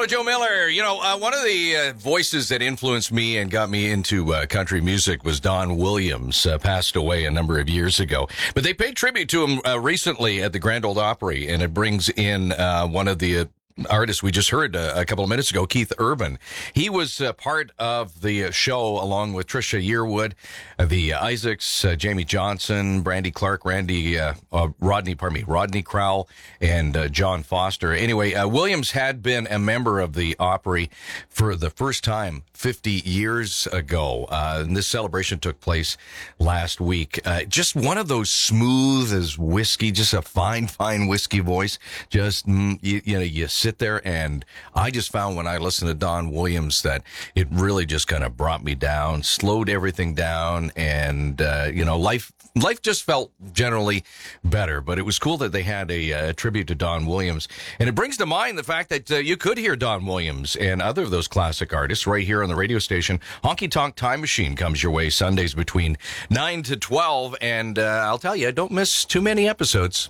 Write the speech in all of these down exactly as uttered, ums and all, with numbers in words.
Joe Miller. You know, uh, one of the uh, voices that influenced me and got me into uh, country music was Don Williams, uh, passed away a number of years ago. But they paid tribute to him uh, recently at the Grand Ole Opry, and it brings in uh, one of the uh, artist we just heard uh, a couple of minutes ago, Keith Urban. He was uh, part of the show along with Trisha Yearwood, uh, the uh, Isaacs, uh, Jamie Johnson, Brandy Clark, Randy, uh, uh, Rodney, pardon me, Rodney Crowell, and uh, John Foster. Anyway, uh, Williams had been a member of the Opry for the first time fifty years ago. Uh, and this celebration took place last week. Uh, just one of those smooth as whiskey, just a fine, fine whiskey voice. Just, mm, you, you know, you sit there, and I just found when I listened to Don Williams that it really just kind of brought me down, slowed everything down, and, uh, you know, life life just felt generally better. But it was cool that they had a, a tribute to Don Williams. And it brings to mind the fact that uh, you could hear Don Williams and other of those classic artists right here on the radio station. Honky Tonk Time Machine comes your way Sundays between nine to twelve, and uh, I'll tell you, don't miss too many episodes.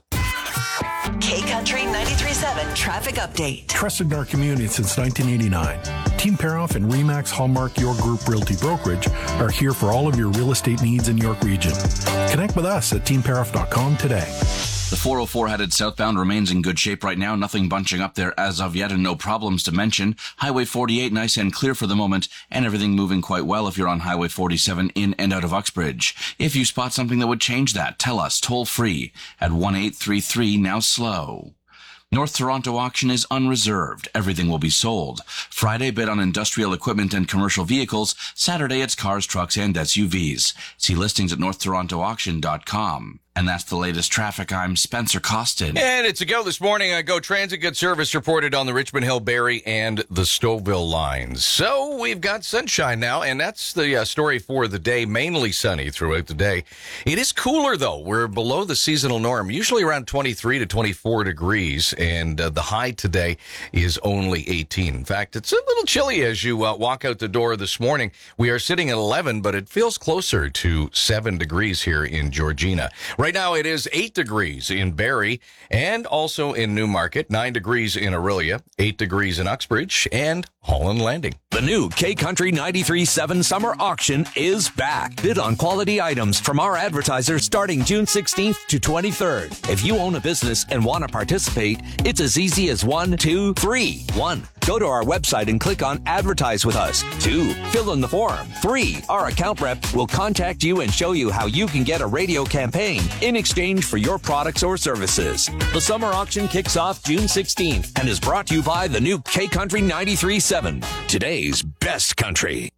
K-Country ninety-three point seven Traffic Update. Trusted in our community since nineteen eighty-nine. Team Paroff and Remax Hallmark Your Group Realty Brokerage are here for all of your real estate needs in York Region. Connect with us at team paroff dot com today. The four oh four headed southbound remains in good shape right now. Nothing bunching up there as of yet, and no problems to mention. Highway forty-eight nice and clear for the moment, and everything moving quite well if you're on Highway forty-seven in and out of Uxbridge. If you spot something that would change that, tell us toll free at one eight three three now slow. North Toronto auction is unreserved. Everything will be sold. Friday, bid on industrial equipment and commercial vehicles. Saturday, it's cars, trucks, and S U Vs. See listings at north toronto auction dot com. And that's the latest traffic. I'm Spencer Costin. And it's a go this morning. Uh, Go Transit Good Service reported on the Richmond Hill, Barrie, and the Stouffville lines. So we've got sunshine now, and that's the uh, story for the day. Mainly sunny throughout the day. It is cooler, though. We're below the seasonal norm, usually around twenty-three to twenty-four degrees, and uh, the high today is only eighteen. In fact, it's a little chilly as you uh, walk out the door this morning. We are sitting at eleven, but it feels closer to seven degrees here in Georgina. Right now, it is eight degrees in Barrie and also in Newmarket, nine degrees in Orillia, eight degrees in Uxbridge, and Holland Landing. The new K-Country ninety-three point seven Summer Auction is back. Bid on quality items from our advertisers starting June sixteenth to twenty-third. If you own a business and want to participate, it's as easy as one, two, three. One, go to our website and click on Advertise with Us. Two, fill in the form. Three, our account rep will contact you and show you how you can get a radio campaign in exchange for your products or services. The summer auction kicks off June sixteenth and is brought to you by the new K-Country ninety-three point seven, today's best country.